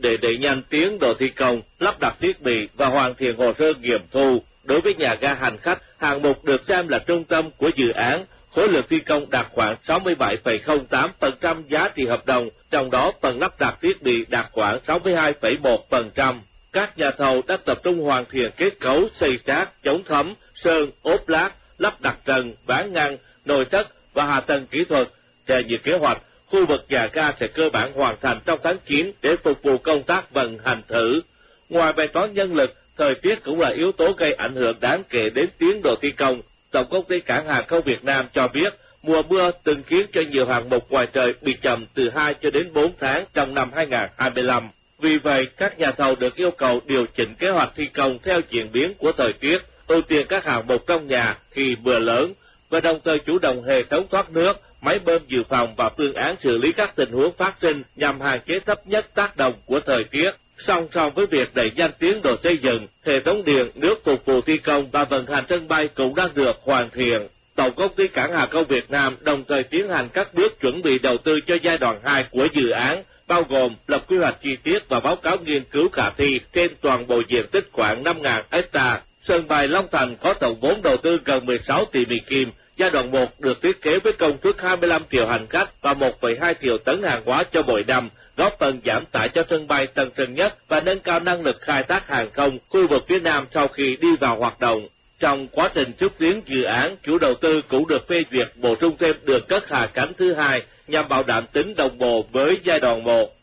để đẩy nhanh tiến độ thi công, lắp đặt thiết bị và hoàn thiện hồ sơ nghiệm thu. Đối với nhà ga hành khách, hạng mục được xem là trung tâm của dự án, khối lượng thi công đạt khoảng 67,08% giá trị hợp đồng, trong đó phần lắp đặt thiết bị đạt khoảng 62,1%. Các nhà thầu đã tập trung hoàn thiện kết cấu, xây trát, chống thấm, sơn, ốp lát, lắp đặt trần, ván ngăn, nội thất và hạ tầng kỹ thuật. Theo như kế hoạch, khu vực nhà ga sẽ cơ bản hoàn thành trong tháng 9 để phục vụ công tác vận hành thử. Ngoài bài toán nhân lực, thời tiết cũng là yếu tố gây ảnh hưởng đáng kể đến tiến độ thi công. Tổng công ty Cảng hàng không Việt Nam cho biết, mùa mưa từng khiến cho nhiều hạng mục ngoài trời bị chậm từ 2 cho đến 4 tháng trong năm 2025. Vì vậy, các nhà thầu được yêu cầu điều chỉnh kế hoạch thi công theo diễn biến của thời tiết, ưu tiên các hạng mục trong nhà khi mưa lớn, và đồng thời chủ động hệ thống thoát nước, máy bơm dự phòng và phương án xử lý các tình huống phát sinh nhằm hạn chế thấp nhất tác động của thời tiết. Song song với việc đẩy nhanh tiến độ xây dựng, hệ thống điện, nước phục vụ thi công và vận hành sân bay cũng đang được hoàn thiện. Tổng công ty Cảng hàng không Việt Nam đồng thời tiến hành các bước chuẩn bị đầu tư cho giai đoạn 2 của dự án, bao gồm lập quy hoạch chi tiết và báo cáo nghiên cứu khả thi trên toàn bộ diện tích khoảng 5.000 ha. Sân bay Long Thành có tổng vốn đầu tư gần 16 tỷ Mỹ Kim. Giai đoạn 1 được thiết kế với công suất 25 triệu hành khách và 1,2 triệu tấn hàng hóa cho mỗi năm, góp phần giảm tải cho sân bay Tân Sơn Nhất và nâng cao năng lực khai thác hàng không khu vực phía Nam sau khi đi vào hoạt động. Trong quá trình xúc tiến dự án, chủ đầu tư cũng được phê duyệt bổ sung thêm đường cất hạ cánh thứ hai nhằm bảo đảm tính đồng bộ với giai đoạn 1.